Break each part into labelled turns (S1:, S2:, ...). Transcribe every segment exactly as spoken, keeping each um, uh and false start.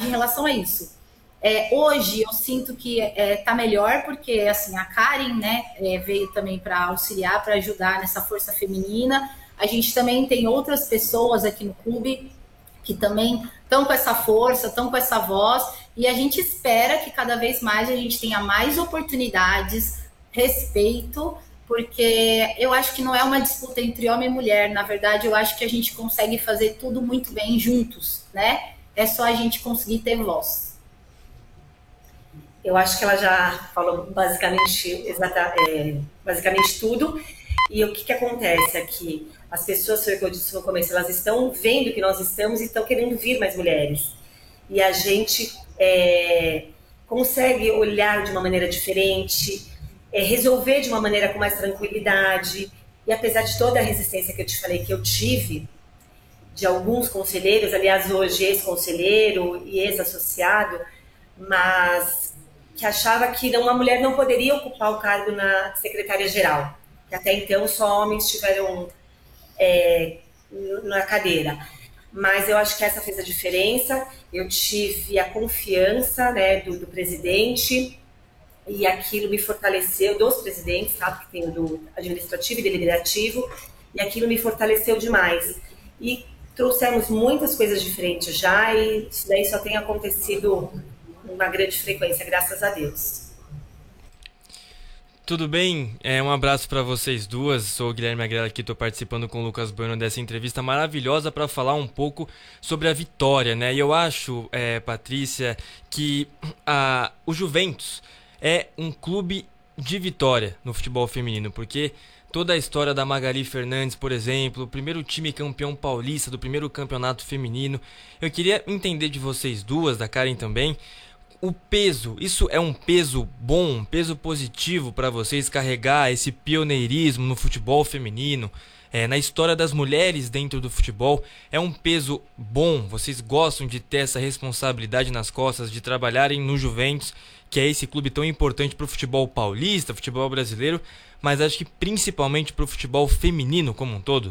S1: em relação a isso. É, hoje eu sinto que está é, melhor, porque assim, a Karen, né, é, veio também para auxiliar, para ajudar nessa força feminina. A gente também tem outras pessoas aqui no clube que também estão com essa força, estão com essa voz, e a gente espera que cada vez mais a gente tenha mais oportunidades, respeito, porque eu acho que não é uma disputa entre homem e mulher, na verdade eu acho que a gente consegue fazer tudo muito bem juntos, né? É só a gente conseguir ter voz.
S2: Eu acho que ela já falou basicamente, exata, é, basicamente tudo. E o que, que acontece aqui? As pessoas, foi o que eu disse no começo, elas estão vendo que nós estamos e estão querendo vir mais mulheres. E a gente é, consegue olhar de uma maneira diferente, é, resolver de uma maneira com mais tranquilidade. E apesar de toda a resistência que eu te falei que eu tive, de alguns conselheiros, aliás, hoje ex-conselheiro e ex-associado, mas que achava que uma mulher não poderia ocupar o cargo na secretária-geral, que até então só homens tiveram é, na cadeira. Mas eu acho que essa fez a diferença. Eu tive a confiança, né, do, do presidente, e aquilo me fortaleceu, dos presidentes, sabe, que tem o do administrativo e deliberativo, e aquilo me fortaleceu demais. E trouxemos muitas coisas diferentes já, e isso daí só tem acontecido uma grande frequência, graças a Deus.
S3: Tudo bem? É, um abraço para vocês duas. Sou o Guilherme Agrela aqui, estou participando com o Lucas Bueno dessa entrevista maravilhosa para falar um pouco sobre a Vitória, né? E eu acho, é, Patrícia, que a, o Juventus é um clube de vitória no futebol feminino, porque toda a história da Magali Fernandes, por exemplo, o primeiro time campeão paulista do primeiro campeonato feminino. Eu queria entender de vocês duas, da Karen também, o peso, isso é um peso bom, um peso positivo para vocês carregar esse pioneirismo no futebol feminino, é, na história das mulheres dentro do futebol? É um peso bom? Vocês gostam de ter essa responsabilidade nas costas, de trabalharem no Juventus, que é esse clube tão importante para o futebol paulista, futebol brasileiro, mas acho que principalmente para o futebol feminino como um todo?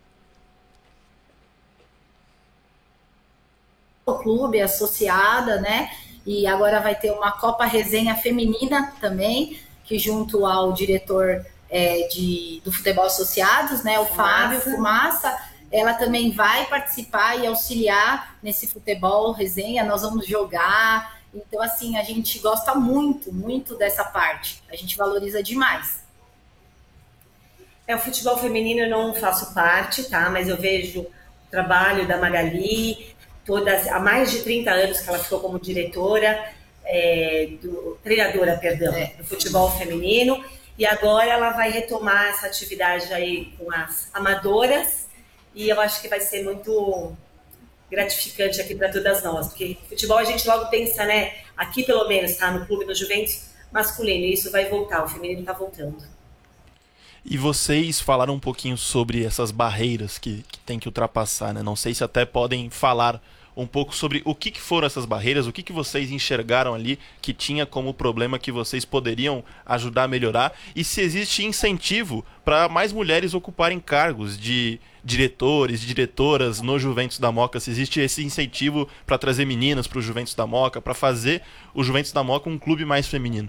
S1: O clube é associada, né? E agora vai ter uma Copa Resenha Feminina também, que junto ao diretor é, de, do Futebol Associados, né, o Fumaça. Fábio Fumaça, ela também vai participar e auxiliar nesse futebol resenha. Nós vamos jogar. Então, assim, a gente gosta muito, muito dessa parte. A gente valoriza demais.
S2: É, o futebol feminino eu não faço parte, tá? Mas eu vejo o trabalho da Magali, todas, há mais de trinta anos que ela ficou como diretora, é, do, treinadora, perdão, é. do futebol feminino, e agora ela vai retomar essa atividade aí com as amadoras, e eu acho que vai ser muito gratificante aqui para todas nós, porque futebol a gente logo pensa, né, aqui pelo menos, tá, no clube do Juventus masculino, e isso vai voltar, o feminino está voltando.
S4: E vocês falaram um pouquinho sobre essas barreiras que, que tem que ultrapassar, né? Não sei se até podem falar um pouco sobre o que, que foram essas barreiras, o que, que vocês enxergaram ali que tinha como problema que vocês poderiam ajudar a melhorar, e se existe incentivo para mais mulheres ocuparem cargos de diretores, diretoras no Juventus da Moca, se existe esse incentivo para trazer meninas para o Juventus da Moca, para fazer o Juventus da Moca um clube mais feminino.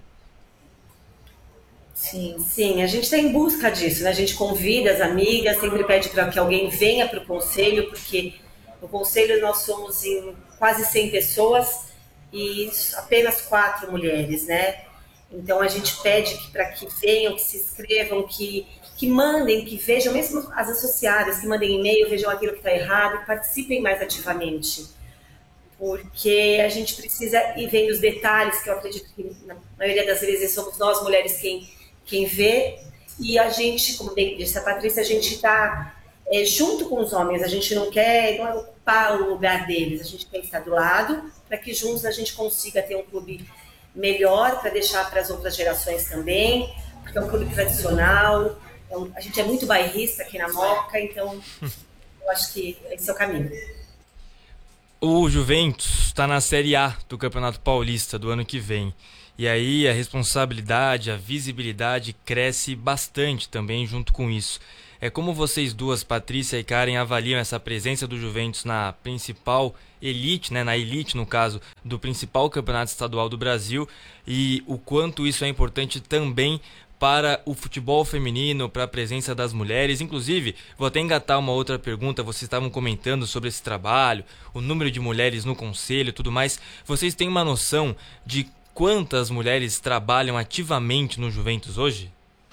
S2: Sim, sim, a gente está em busca disso, né? A gente convida as amigas, sempre pede para que alguém venha para o conselho, porque no conselho nós somos em quase cem pessoas e apenas quatro mulheres, né? Então a gente pede para que venham, que se inscrevam, que, que mandem, que vejam, mesmo as associadas, que mandem e-mail, vejam aquilo que está errado, que participem mais ativamente. Porque a gente precisa ir vendo os detalhes, que eu acredito que na maioria das vezes somos nós mulheres quem quem vê, e a gente, como bem disse a Patrícia, a gente está é, junto com os homens, a gente não quer não é ocupar o lugar deles, a gente quer estar do lado, para que juntos a gente consiga ter um clube melhor, para deixar para as outras gerações também, porque é um clube tradicional, é um, a gente é muito bairrista aqui na Moca, então eu acho que esse é o caminho.
S3: O Juventus está na Série A do Campeonato Paulista do ano que vem. E aí a responsabilidade, a visibilidade cresce bastante também junto com isso. É como vocês duas, Patrícia e Karen, avaliam essa presença do Juventus na principal elite, né, na elite no caso, do principal campeonato estadual do Brasil, e o quanto isso é importante também para o futebol feminino, para a presença das mulheres. Inclusive, vou até engatar uma outra pergunta, vocês estavam comentando sobre esse trabalho, o número de mulheres no conselho e tudo mais. Vocês têm uma noção de quantas mulheres trabalham ativamente no Juventus hoje?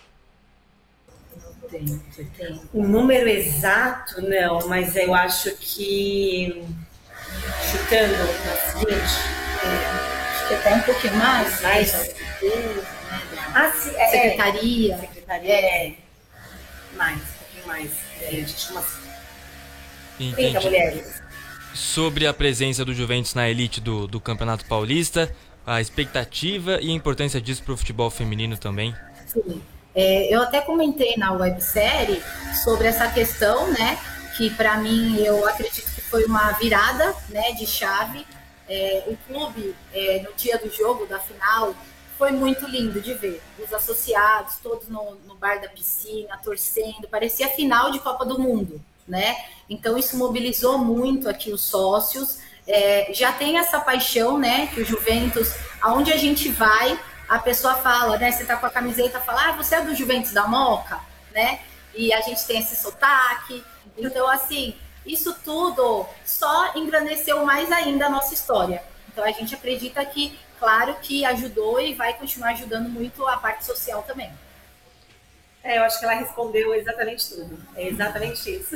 S2: O número exato, não, mas eu acho que, chutando umas vinte,
S1: É, acho que até um pouquinho mais.
S2: mais,
S1: né?
S2: ah, sim, é,
S1: Secretaria.
S2: secretaria, é, mais, um pouquinho mais, é, a gente tinha umas trinta
S3: Entendi.
S2: mulheres.
S3: Sobre a presença do Juventus na elite do, do Campeonato Paulista, a expectativa e a importância disso para o futebol feminino também.
S1: Sim. É, eu até comentei na websérie sobre essa questão, né? Que para mim eu acredito que foi uma virada, né, de chave. É, o clube, é, no dia do jogo, da final, foi muito lindo de ver. Os associados, todos no, no bar da piscina, torcendo, parecia final de Copa do Mundo, né? Então isso mobilizou muito aqui os sócios. É, já tem essa paixão, né? Que o Juventus, aonde a gente vai, a pessoa fala, né? Você tá com a camiseta, fala, ah, você é do Juventus da Moca, né? E a gente tem esse sotaque. Então, assim, isso tudo só engrandeceu mais ainda a nossa história. Então, a gente acredita que, claro, que ajudou e vai continuar ajudando muito a parte social também.
S2: É, eu acho que ela respondeu exatamente tudo. É exatamente isso.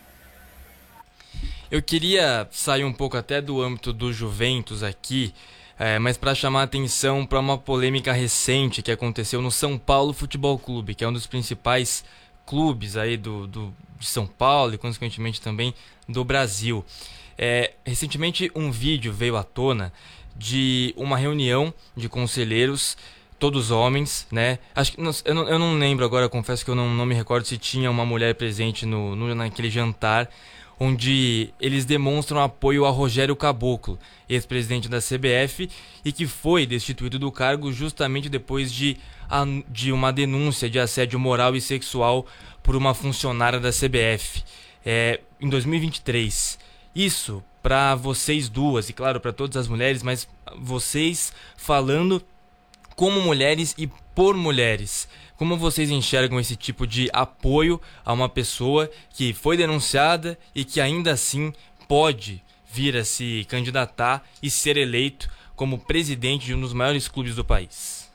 S3: Eu queria sair um pouco até do âmbito do Juventus aqui, É, mas para chamar a atenção para uma polêmica recente que aconteceu no São Paulo Futebol Clube, que é um dos principais clubes aí do, do, de São Paulo e, consequentemente, também do Brasil. É, recentemente, um vídeo veio à tona de uma reunião de conselheiros, todos homens, né? Acho que, não, eu, não, eu não lembro agora, confesso que eu não, não me recordo se tinha uma mulher presente no, no, naquele jantar, onde eles demonstram apoio a Rogério Caboclo, ex-presidente da C B F, e que foi destituído do cargo justamente depois de, de uma denúncia de assédio moral e sexual por uma funcionária da C B F, é, em dois mil e vinte e três. Isso para vocês duas, e claro, para todas as mulheres, mas vocês falando como mulheres e por mulheres. Como vocês enxergam esse tipo de apoio a uma pessoa que foi denunciada e que ainda assim pode vir a se candidatar e ser eleito como presidente de um dos maiores clubes do país?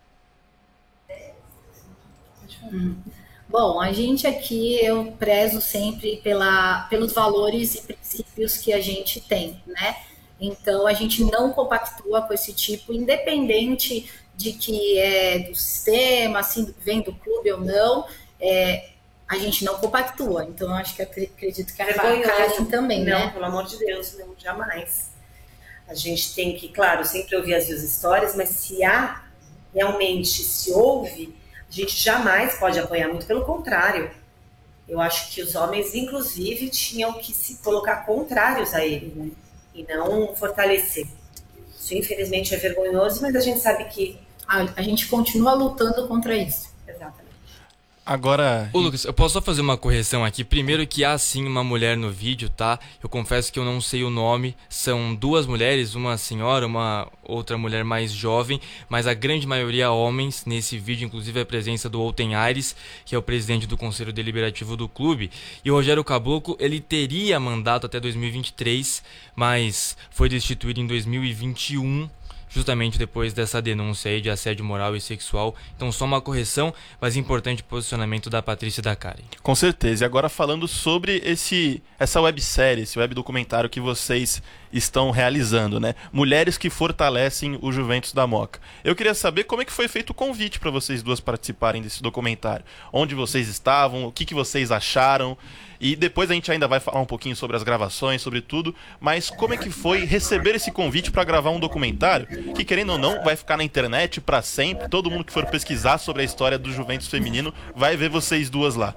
S1: Hum. Bom, a gente aqui, eu prezo sempre pela, pelos valores e princípios que a gente tem, né? Então, a gente não compactua com esse tipo, independente de que é do sistema, assim, vem do clube ou não, é, a gente não compactua. Então, eu acho que acredito que a Karen também,
S2: não,
S1: né?
S2: Pelo amor de Deus, não, jamais. A gente tem que, claro, sempre ouvir as duas histórias, mas se há, realmente, se houve, a gente jamais pode apoiar, muito pelo contrário. Eu acho que os homens, inclusive, tinham que se colocar contrários a ele, né? E não fortalecer. Isso, infelizmente, é vergonhoso, mas a gente sabe que
S1: A, a gente continua lutando contra isso.
S2: exatamente.
S4: Agora...
S3: Ô Lucas, eu posso só fazer uma correção aqui? Primeiro que há sim uma mulher no vídeo, tá? Eu confesso que eu não sei o nome. São duas mulheres, uma senhora, uma outra mulher mais jovem, mas a grande maioria homens. Nesse vídeo, inclusive, a presença do Outen Aires, que é o presidente do Conselho Deliberativo do clube. E o Rogério Caboclo, ele teria mandato até dois mil e vinte e três, mas foi destituído em dois mil e vinte e um, justamente depois dessa denúncia aí de assédio moral e sexual. Então, só uma correção, mas importante posicionamento da Patrícia e da Karen.
S4: Com certeza. E agora falando sobre esse, essa websérie, esse web documentário que vocês estão realizando, né? Mulheres que fortalecem o Juventus da Moca. Eu queria saber como é que foi feito o convite para vocês duas participarem desse documentário. Onde vocês estavam, o que, que vocês acharam. E depois a gente ainda vai falar um pouquinho sobre as gravações, sobre tudo, mas como é que foi receber esse convite para gravar um documentário que, querendo ou não, vai ficar na internet para sempre. Todo mundo que for pesquisar sobre a história do Juventus feminino vai ver vocês duas lá.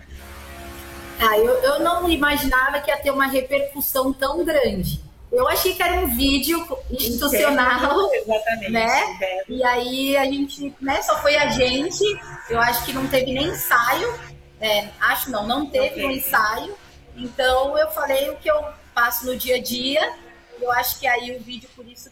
S1: Ah, eu, eu não imaginava que ia ter uma repercussão tão grande. Eu achei que era um vídeo institucional,
S2: Exatamente.
S1: né? E aí a gente, né, só foi a gente, eu acho que não teve nem ensaio. É, acho não, não teve um ensaio. Então eu falei o que eu passo no dia a dia. Eu acho que aí o vídeo, por isso